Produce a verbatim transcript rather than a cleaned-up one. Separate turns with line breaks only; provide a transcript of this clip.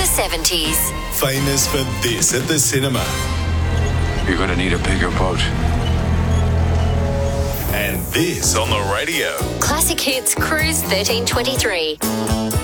seventies.
Famous for this at the cinema.
You're going to need a bigger boat.
And this on the radio.
Classic Hits Cruise thirteen twenty-three.